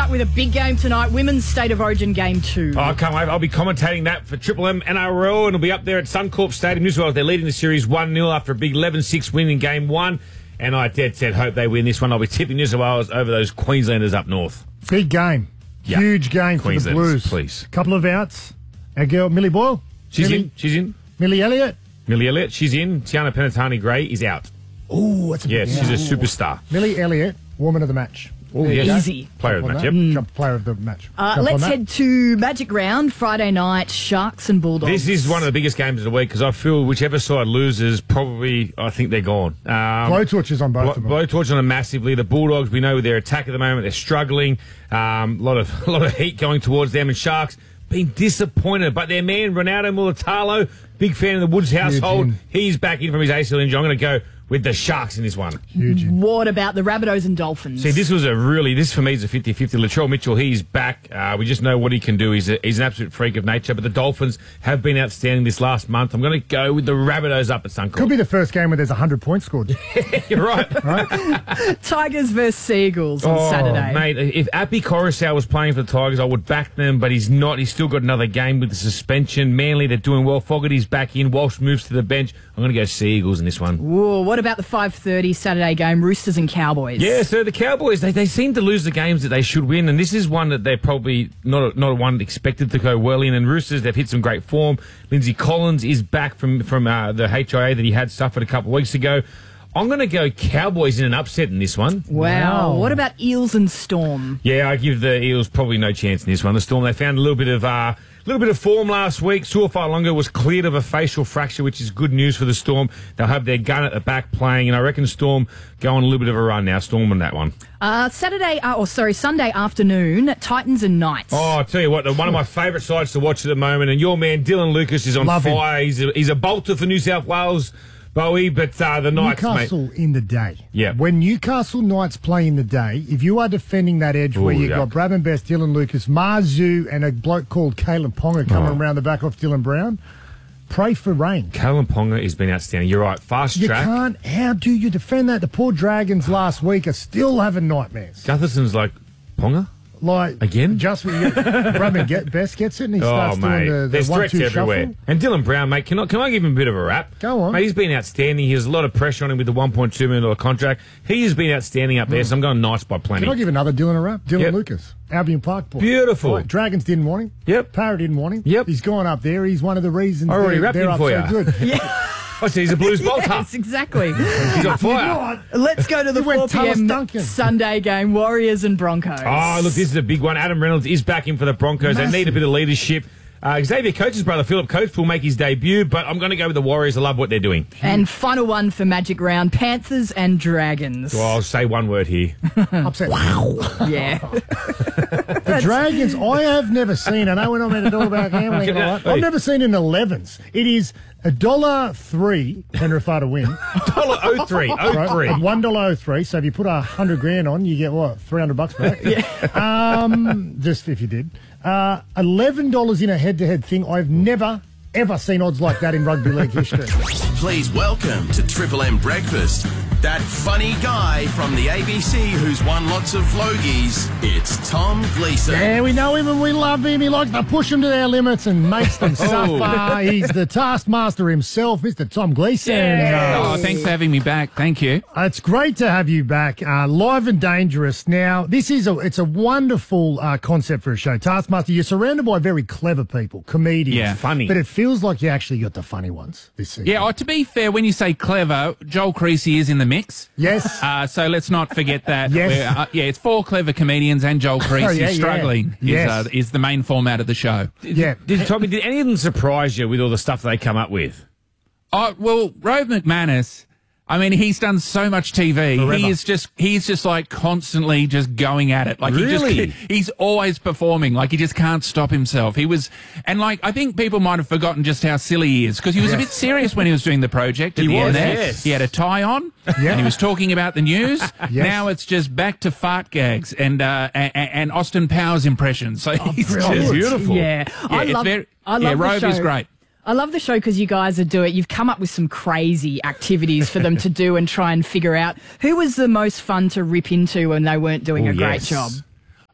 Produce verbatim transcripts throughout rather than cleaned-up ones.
start with a big game tonight, Women's State of Origin Game two. Oh, I can't wait. I'll be commentating that for Triple M N R L, and it'll be up there at Suncorp Stadium, New South Wales. They're leading the series one nil after a big eleven six win in Game one, and I dead set hope they win this one. I'll be tipping New South Wales over those Queenslanders up north. Big game. Yep. Huge game for the Blues. Please. Couple of outs. Our girl, Millie Boyle. She's Millie, in. She's in. Millie Elliott. Millie Elliott, she's in. Tiana Penatani-Gray is out. Oh, that's a Yeah, big she's game. a superstar. Millie Elliott, woman of the match. Oh, yeah. Easy. Player of the match, yep. Mm. Jump player of the match. Uh, Jump let's on that. head to Magic Round, Friday night, Sharks and Bulldogs. This is one of the biggest games of the week because I feel whichever side loses, probably, I think they're gone. Um, Blowtorches on both of them. Blowtorch on them massively. The Bulldogs, we know with their attack at the moment, they're struggling. A um, lot of a lot of heat going towards them, and Sharks been disappointed. But their man, Ronaldo Mulatalo, big fan of the Woods household, he's back in from his A C L injury. I'm going to go with the Sharks in this one. Huge. What about the Rabbitohs and Dolphins? See, this was a really, this for me is a fifty fifty. Latrell Mitchell, he's back. Uh, we just know what he can do. He's, a, he's an absolute freak of nature. But the Dolphins have been outstanding this last month. I'm going to go with the Rabbitohs up at Suncorp. Could be the first game where there's one hundred points scored. You're right. right? Tigers versus Seagulls on oh, Saturday. Mate, if Appy Coruscant was playing for the Tigers, I would back them, but he's not. He's still got another game with the suspension. Manly, they're doing well. Fogarty's back in. Walsh moves to the bench. I'm going to go Seagulls in this one. Whoa, what about the five thirty Saturday game, Roosters and Cowboys? Yeah, so the Cowboys, they, they seem to lose the games that they should win, and this is one that they're probably not a, not a one expected to go well in. And Roosters, they've hit some great form. Lindsay Collins is back from, from uh, the H I A that he had suffered a couple of weeks ago. I'm going to go Cowboys in an upset in this one. Wow. Wow. What about Eels and Storm? Yeah, I give the Eels probably no chance in this one. The Storm, they found a little bit of uh, little bit of form last week. Suafa'alonga was cleared of a facial fracture, which is good news for the Storm. They'll have their gun at the back playing, and I reckon Storm go on a little bit of a run now. Storm on that one. Uh, Saturday, uh, or sorry, Sunday afternoon, Titans and Knights. Oh, I'll tell you what, one of my favourite sides to watch at the moment, and your man Dylan Lucas is on Love fire. He's a, he's a bolter for New South Wales, Bowie, but uh, the Knights, Newcastle mate. in the day. Yeah. When Newcastle Knights play in the day, if you are defending that edge Ooh, where you've yeah. got Brabham Best, Dylan Lucas, Marzu, and a bloke called Kalen Ponga coming Oh. around the back off Dylan Brown, pray for rain. Kalen Ponga has been outstanding. You're right, fast You track. can't. How do you defend that? The poor Dragons last week are still having nightmares. Gutherson's like, Ponga? Like Again? just when you Brabham get, Best gets it and he Oh, starts mate. doing the, the There's one threats two everywhere. shuffle. And Dylan Brown, mate, can I, can I give him a bit of a rap? Go on. Mate, he's been outstanding. He has a lot of pressure on him with the one point two million dollars contract. He has been outstanding up there, so I'm going Knights by plenty. Can I give another Dylan a rap? Dylan Yep. Lucas, Albion Park boy. Beautiful. Right, Dragons didn't want him. Yep. Para didn't want him. Yep. He's gone up there. He's one of the reasons I already they're, rapped they're him up for so you. good. Yeah. I see he's a Blues bolter. Yes, exactly. He's on fire. Let's go to the You went four Thomas p.m. Duncan. Sunday game, Warriors and Broncos. Oh, look, this is a big one. Adam Reynolds is back in for the Broncos. Massive. They need a bit of leadership. Uh, Xavier Coates' brother, Philip Coates, will make his debut, but I'm going to go with the Warriors. I love what they're doing. And final one for Magic Round, Panthers and Dragons. Well, I'll say one word here. Upset. Yeah. The Dragons, I have never seen, I know we're not meant to talk about gambling, and all that. I've never seen in elevens. It is a dollar three, Penrith to win. Dollar oh three, oh three. Right? One dollar oh three. So if you put a hundred grand on, you get what? Three hundred bucks back. Yeah. Um, just if you did. Uh, Eleven dollars in a head-to-head thing. I've never ever seen odds like that in rugby league history. Please welcome to Triple M Breakfast, that funny guy from the A B C who's won lots of flogies. It's Tom Gleeson. Yeah, we know him and we love him. He likes to push them to their limits and makes them suffer. He's the taskmaster himself, Mister Tom Gleeson. Oh, thanks for having me back. Thank you. Uh, it's great to have you back, uh, live and dangerous. Now, this is a it's a wonderful uh, concept for a show. Taskmaster, you're surrounded by very clever people, comedians, Yeah. Funny. but it feels like you actually got the funny ones this season. Yeah, oh, to be fair, when you say clever, Joel Creasy is in the mix. Yes. Uh, so let's not forget that. Yes. We're, uh, yeah, it's four clever comedians and Joel Creasy Oh, yeah, yeah. struggling Yes. is, uh, is the main format of the show. yeah. Did, Tommy, did any of them surprise you with all the stuff they come up with? Oh, well, Rove McManus, I mean, he's done so much T V. Forever. He is just, he's just like constantly just going at it. Like Really? he just, he's always performing. Like he just can't stop himself. He was, and like, I think people might have forgotten just how silly he is because he was a bit serious when he was doing the project. At He the was, end there. yes. He had a tie on Yeah. and he was talking about the news. Yes. Now it's just back to fart gags and, uh, and, and Austin Powers impressions. So he's brilliant. just, Beautiful. Yeah. I it's love, very- I love yeah, the Rove show. is great. I love the show because you guys are doing it. You've come up with some crazy activities for them to do and try and figure out who was the most fun to rip into when they weren't doing Oh, a great yes. job.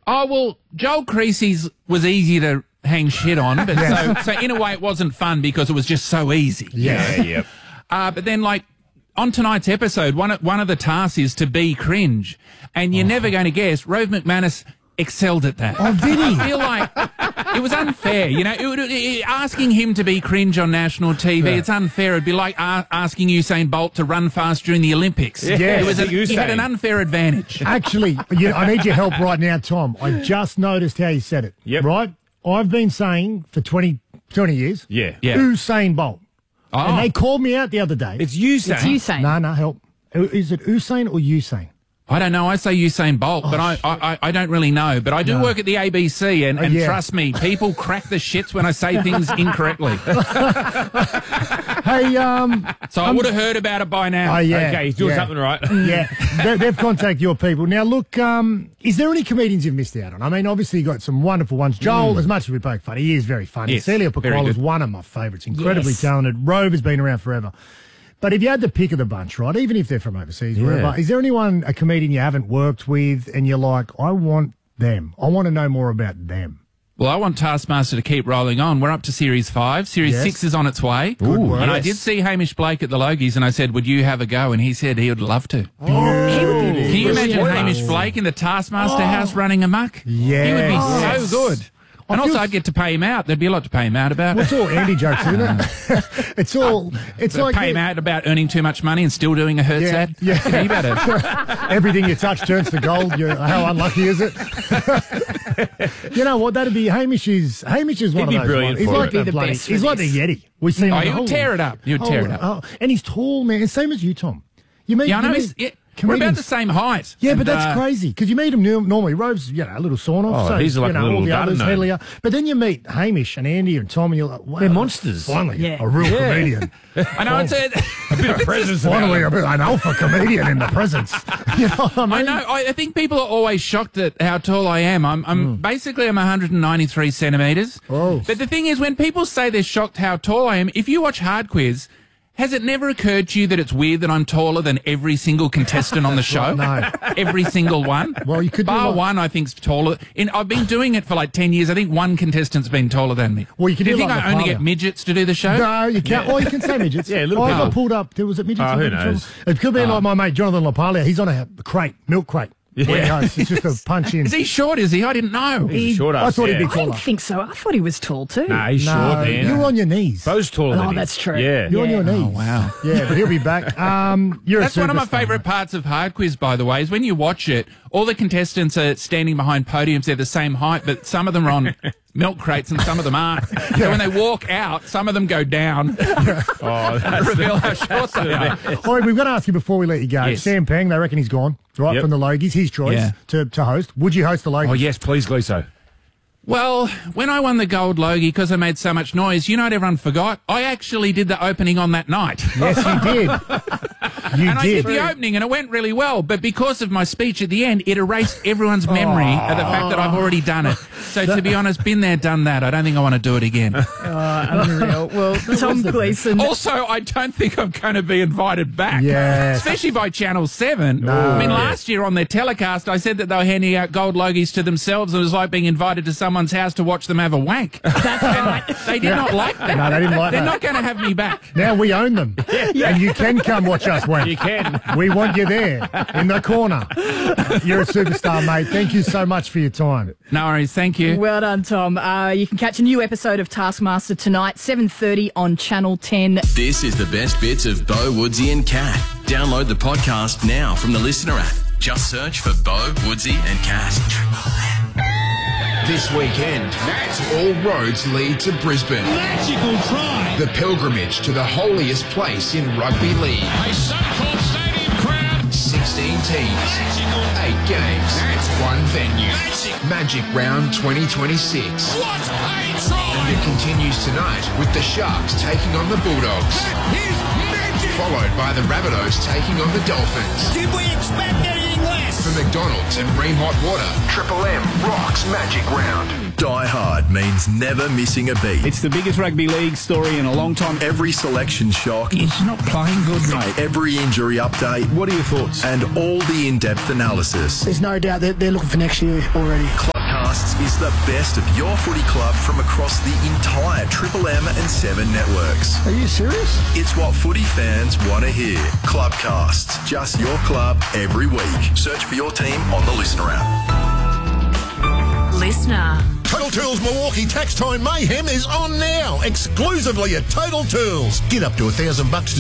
Oh, well, Joel Creasy's was easy to hang shit on, but so, so in a way it wasn't fun because it was just so easy. Yeah, yeah. Uh, but then, like, on tonight's episode, one of, one of the tasks is to be cringe. And you're oh. never going to guess, Rove McManus excelled at that. Oh, did he? I feel like it was unfair. You know, it would, it, asking him to be cringe on national T V, yeah. it's unfair. It'd be like a- asking Usain Bolt to run fast during the Olympics. Yeah, it was a, he had an unfair advantage. Actually, you, I need your help right now, Tom. I just noticed how you said it. Yep. Right? I've been saying for twenty, twenty years, Yeah. Yeah. Usain Bolt. Oh. And they called me out the other day. It's Usain. It's Usain. No, no, help. Is it Usain or Usain? I don't know. I say Usain Bolt, but Oh, I, I I don't really know. But I do No. work at the A B C, and, and yeah. trust me, people crack the shits when I say things incorrectly. Hey, um, So I would have heard about it by now. oh, yeah. Okay, he's doing yeah. something right. Yeah, they, they've contacted your people. Now, look, um, is there any comedians you've missed out on? I mean, obviously, you got some wonderful ones. Joel, as much as we poke fun, he is very funny. Yes, Celia very Pacquola is good. one of my favourites. Incredibly Yes. talented. Rove has been around forever. But if you had the pick of the bunch, right, even if they're from overseas, wherever, is there anyone, a comedian you haven't worked with and you're like, I want them. I want to know more about them. Well, I want Taskmaster to keep rolling on. We're up to Series five. Series Yes. six is on its way. Good work. And I Yes. did see Hamish Blake at the Logies, and I said, would you have a go? And he said he would love to. He would be Can you imagine spoiler. Hamish Blake in the Taskmaster house running amok? He would be Yes. so good. And I feel also, I'd get to pay him out. There'd be a lot to pay him out about. Well, it's all Andy jokes, isn't it? it's all, it's So like pay him out about earning too much money and still doing a Hertz Yeah, ad. yeah. You know, you better. everything you touch turns to gold. You're, how unlucky is it? You know what? That'd be Hamish is Hamish is one He'd of be those. brilliant ones. He's for like it. the Be the bloody. best for He's like the this. Yeti. We see him. Oh, in the he would whole- tear it up. He would tear it up. Oh, and he's tall, man. And same as you, Tom. You meet. Yeah, I you know. meet He's, yeah, we're about comedians- the same height. Yeah, but And, that's uh, crazy because you meet him nu- normally. Rove's, you know, a little sawn off. Oh, so, he's like you know, a little all the garden others, gnome. Helia. But then you meet Hamish and Andy and Tom, and you're like, wow, They're monsters. Finally, Yeah. a real Yeah. comedian. I know. It's a, A bit of presence about Finally, it. a bit, an alpha comedian in the presence. You know what I mean? I know. I, I think people are always shocked at how tall I am. I'm, I'm basically I'm one hundred ninety-three centimeters. Oh. But the thing is, when people say they're shocked how tall I am, if you watch Hard Quiz, has it never occurred to you that it's weird that I'm taller than every single contestant on the show? No. Every single one. Well, you could do bar like- one. I think's taller. In, I've been doing it for like ten years. I think one contestant's been taller than me. Well, you could do you do think like I only Natalia. get midgets to do the show? No, you can't. Oh, you can say midgets. Yeah, a little oh, bit. I got pulled up. There was it midgets. Oh, who in the knows? It could be like my mate Jonathan LaPaglia. He's on a crate, milk crate. Yeah, he goes. It's just a punch in. Is he short? Is he? I didn't know. He's a short I ass, thought he'd yeah. be I taller. didn't think so. I thought he was tall too. Nah, he's No, short, man. you're on your knees. Bo's taller Oh, than him. that's true. Yeah. You're on Yeah. your knees. Oh, wow. Yeah, but he'll be back. Um, you're That's a one of my superstar, favourite mate. parts of Hard Quiz, by the way, is when you watch it, all the contestants are standing behind podiums. They're the same height, but some of them are on milk crates and some of them aren't. So when they walk out, some of them go down Oh, to that's reveal how short they are. All right, we've got to ask you before we let you go. Yes. Sam Pang, they reckon he's gone, right, Yep. from the Logies. His choice Yeah. to, to host. Would you host the Logies? Oh, yes, please, Gleeso. Well, when I won the Gold Logie, because I made so much noise, you know what everyone forgot? I actually did the opening on that night. Yes, you did. You And I did. did the opening, and it went really well. But because of my speech at the end, it erased everyone's memory of the fact that I've already done it. So to be honest, been there, done that. I don't think I want to do it again. Unreal. Well, Tom Gleeson. Also, I don't think I'm going to be invited back. Yes. Especially by Channel seven. I mean, last year on their telecast, I said that they were handing out gold Logies to themselves. It was like being invited to someone's house to watch them have a wank. That's right. They did not like that. No, they didn't like They're that. not going to have me back. Now we own them. And you can come watch us wank. You can. We want you there in the corner. You're a superstar, mate. Thank you so much for your time. No worries. Thank you. Well done, Tom. Uh, you can catch a new episode of Taskmaster tonight, seven thirty on Channel ten. This is the best bits of Bo, Woodsy and Cat. Download the podcast now from the Listener app. Just search for Bo, Woodsy and Cat. This weekend, all roads lead to Brisbane. Magical try. The pilgrimage to the holiest place in rugby league. A so-called stadium crowd. sixteen teams, eight games, one venue. Magic. Magic Round twenty twenty-six. What a try. And it continues tonight with the Sharks taking on the Bulldogs, That is magic. followed by the Rabbitohs taking on the Dolphins. Did we expect anything less? For McDonald's and Ream Hot Water, Triple M rocks Magic Round. Die Hard means never missing a beat. It's the biggest rugby league story in a long time. Every selection shock, It's not playing good, mate. every injury update. What are your thoughts? And all the in-depth analysis. There's no doubt that they're looking for next year already. is the best of your footy club from across the entire Triple M and Seven networks. Are you serious? It's what footy fans want to hear. Clubcasts, just your club every week. Search for your team on the Listener app. Listener. Total Tools Milwaukee Tax Time Mayhem is on now, exclusively at Total Tools. Get up to a thousand bucks to